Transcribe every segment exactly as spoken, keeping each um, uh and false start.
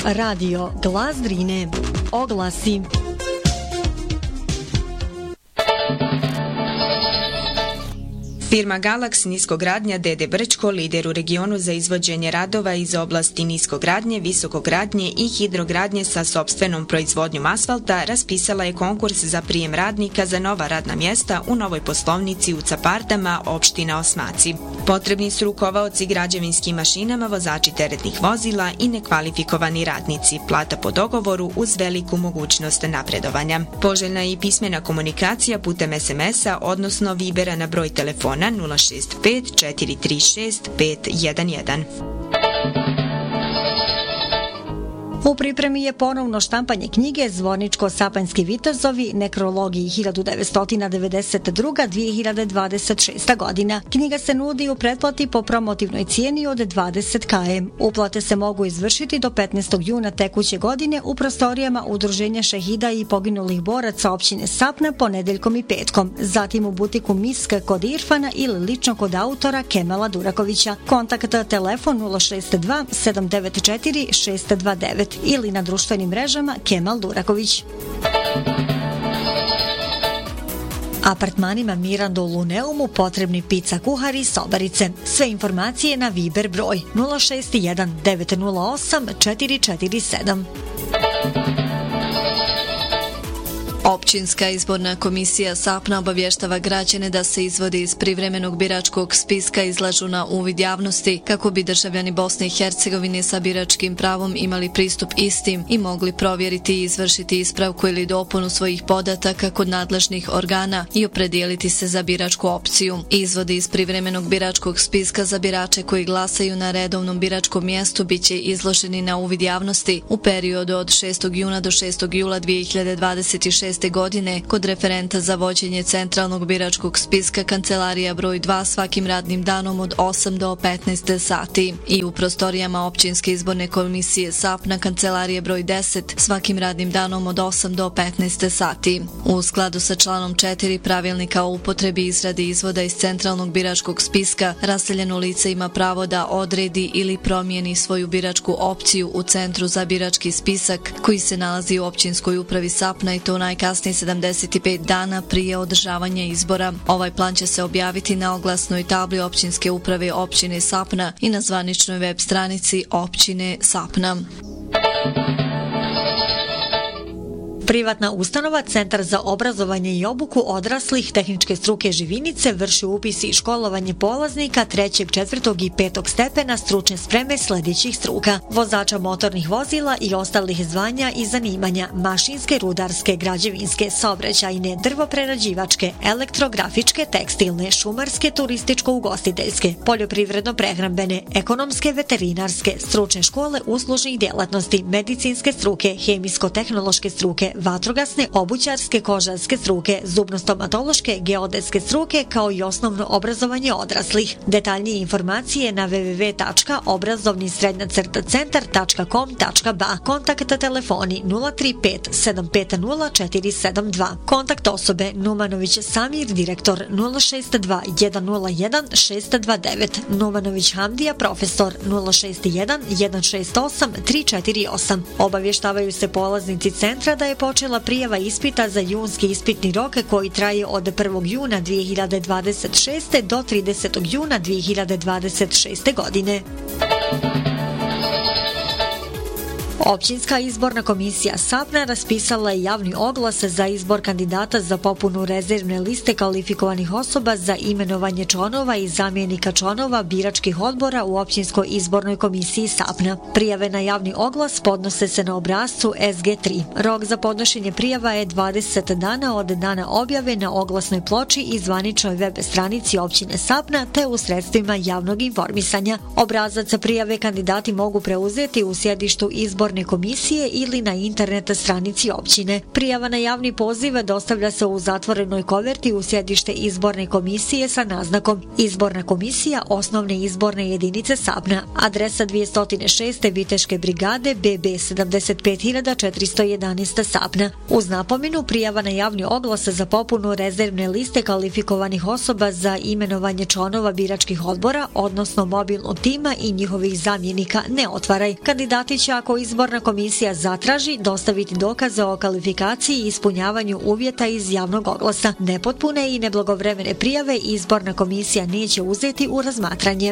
Radio Glas Drine. Oglasi. Firma Galax niskogradnja D D Brčko, lider u regionu za izvođenje radova iz oblasti niskogradnje, visokogradnje i hidrogradnje sa sopstvenom proizvodnjom asfalta, raspisala je konkurs za prijem radnika za nova radna mjesta u novoj poslovnici u Capardama, opština Osmaci. Potrebni su rukovaoci građevinskim mašinama, vozači teretnih vozila i nekvalifikovani radnici, plata po dogovoru uz veliku mogućnost napredovanja. Poželjna je i pismena komunikacija putem es em es-a, odnosno Vibera na broj telefona nula šest pet četiri tri šest pet jedan jedan. U pripremi je ponovno štampanje knjige Zvorničko-Sapanjski vitezovi, nekrologiji hiljadu devetsto devedeset druga do dvije hiljade dvadeset šesta godina. Knjiga se nudi u pretplati po promotivnoj cijeni od dvadeset kilometara. Uplate se mogu izvršiti do petnaestog juna tekuće godine u prostorijama Udruženja šehida i poginulih boraca općine Sapna ponedeljkom i petkom. Zatim u butiku Misk kod Irfana ili lično kod autora Kemala Durakovića. Kontakt telefon nula šest dva sedam devet četiri šest dva devet ili na društvenim mrežama Kemal Duraković. Apartmanima Miranda u Luneumu potrebni pizza kuhari i sobarice. Sve informacije na Viber broj nula šest jedan devet nula osam četiri četiri sedam. Općinska izborna komisija Sapna obavještava građane da se izvodi iz privremenog biračkog spiska izlažu na uvid javnosti kako bi državljani Bosne i Hercegovine sa biračkim pravom imali pristup istim i mogli provjeriti i izvršiti ispravku ili dopunu svojih podataka kod nadležnih organa i opredijeliti se za biračku opciju. Izvodi iz privremenog biračkog spiska za birače koji glasaju na redovnom biračkom mjestu biće izloženi na uvid javnosti u periodu od šestog juna do šestog jula dvije hiljade dvadeset šeste godine kod referenta za vođenje centralnog biračkog spiska kancelarija broj dva svakim radnim danom od osam do petnaest sati i u prostorijama općinske izborne komisije Sapna kancelarije broj deset svakim radnim danom od osam do petnaest sati. U skladu sa članom četiri pravilnika o upotrebi izradi izvoda iz centralnog biračkog spiska, raseljeno lice ima pravo da odredi ili promijeni svoju biračku opciju u centru za birački spisak koji se nalazi u općinskoj upravi Sapna i to najkasnije sedamdeset pet dana prije održavanja izbora. Ovaj plan će se objaviti na oglasnoj tabli općinske uprave općine Sapna i na zvaničnoj web stranici općine Sapna. Privatna ustanova Centar za obrazovanje i obuku odraslih tehničke struke Živinice vrši upis i školovanje polaznika trećeg, četvrtog i petog stepena stručne spreme sljedećih struka: vozača motornih vozila i ostalih zvanja i zanimanja, mašinske, rudarske, građevinske, saobraćajne, drvoprerađivačke, elektrografičke, tekstilne, šumarske, turističko-ugostiteljske, poljoprivredno-prehrambene, ekonomske, veterinarske, stručne škole uslužnih djelatnosti, medicinske struke, hemijsko-tehnološke struke, vatrogasne, obućarske, kožarske struke, zubno-stomatološke, geodetske struke, kao i osnovno obrazovanje odraslih. Detaljnije informacije na w w w tačka obrazovni srednja crta centar tačka com tačka b a. Kontakt telefoni nula tri pet sedam pet nula četiri sedam dva. Kontakt osobe Numanović Samir, direktor nula šest dva jedan nula jedan šest dva devet. Numanović Hamdija, profesor nula šest jedan jedan šest osam tri četiri osam. Obavještavaju se polaznici centra da je počela prijava ispita za junski ispitni rok koji traje od prvog juna dvije hiljade dvadeset šeste do tridesetog juna dvije hiljade dvadeset šeste godine. Općinska izborna komisija Sapna raspisala je javni oglas za izbor kandidata za popunu rezervne liste kvalifikovanih osoba za imenovanje članova i zamjenika članova biračkih odbora u općinskoj izbornoj komisiji Sapna. Prijave na javni oglas podnose se na obrascu S G tri. Rok za podnošenje prijava je dvadeset dana od dana objave na oglasnoj ploči i zvaničnoj web stranici općine Sapna te u sredstvima javnog informisanja. Obrazac prijave kandidati mogu preuzeti u sjedištu izborne komisije ili na internet stranici općine. Prijava na javni poziv dostavlja se u zatvorenoj koverti u sjedište izborne komisije sa naznakom Izborna komisija osnovne izborne jedinice Sapna, adresa dvjesto šest Viteške brigade B B sedamdeset pet hiljada četiristo jedanaest Sapna. Uz napomenu, prijava na javni oglas za popunu rezervne liste kvalifikovanih osoba za imenovanje članova biračkih odbora, odnosno mobilnog tima i njihovih zamjenika ne otvaraj. Kandidati će, ako izbor izborna komisija zatraži dostaviti dokaze o kvalifikaciji i ispunjavanju uvjeta iz javnog oglasa. Nepotpune i neblagovremene prijave izborna komisija neće uzeti u razmatranje.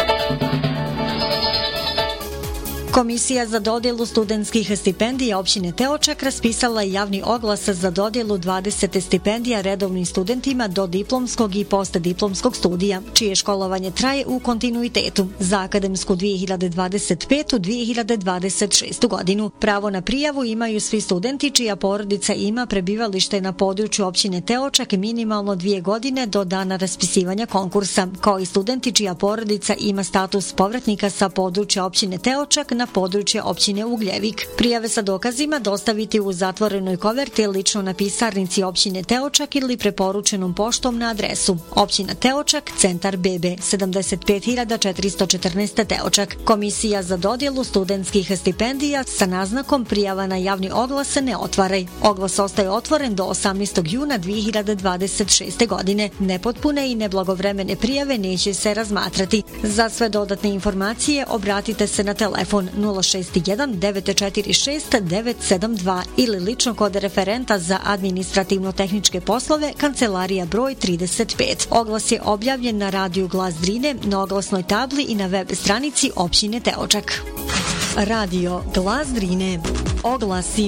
Komisija za dodjelu studentskih stipendija općine Teočak raspisala je javni oglas za dodjelu dvadeset stipendija redovnim studentima do diplomskog i postdiplomskog studija, čije školovanje traje u kontinuitetu za akademsku dvije hiljade dvadeset petu dvije hiljade dvadeset šestu godinu. Pravo na prijavu imaju svi studenti čija porodica ima prebivalište na području općine Teočak minimalno dvije godine do dana raspisivanja konkursa, kao i studenti čija porodica ima status povratnika sa područja općine Teočak na područje općine Ugljevik. Prijave sa dokazima dostaviti u zatvorenoj koverti lično na pisarnici općine Teočak ili preporučenom poštom na adresu općina Teočak, centar B B sedamdeset pet hiljada četiristo četrnaest Teočak. Komisija za dodjelu studentskih stipendija sa naznakom prijava na javni oglas se ne otvaraj. Oglas ostaje otvoren do osamnaestog juna dvije hiljade dvadeset šeste godine. Nepotpune i neblagovremene prijave neće se razmatrati. Za sve dodatne informacije obratite se na telefon nula šest jedan devet četiri šest devet sedam dva ili lično kod referenta za administrativno-tehničke poslove, kancelarija broj trideset pet. Oglas je objavljen na radiju Glas Drine, na oglasnoj tabli i na web stranici općine Teočak. Radio Glas Drine. Oglasi.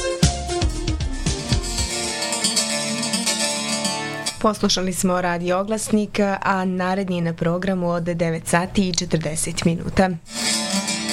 Poslušali smo radio oglasnik, a naredni je na programu od devet sati i četrdeset minuta.